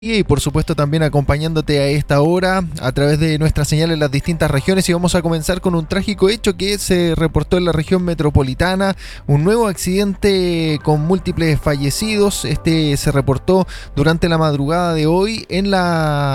Y por supuesto también acompañándote a esta hora a través de nuestra señal en las distintas regiones, y vamos a comenzar con un trágico hecho que se reportó en la región metropolitana, un nuevo accidente con múltiples fallecidos. Este se reportó durante la madrugada de hoy en la